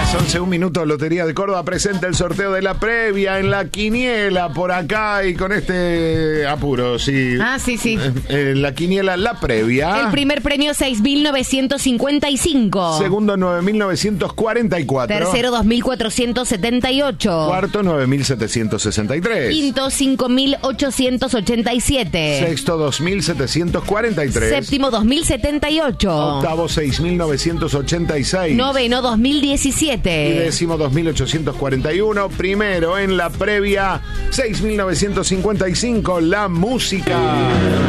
11, un minuto, Lotería de Córdoba presenta el sorteo de la previa en la quiniela por acá y con este apuro, sí. Sí. La quiniela, la previa. El primer premio, 6.955. Segundo, 9.944. Tercero, 2.478. Cuarto, 9.763. Quinto, 5.887. Sexto, 2.743. Séptimo, 2.078. Octavo, 6.986. Noveno, 2017. Y décimo, 2.841. Primero en la previa, 6.955, la música.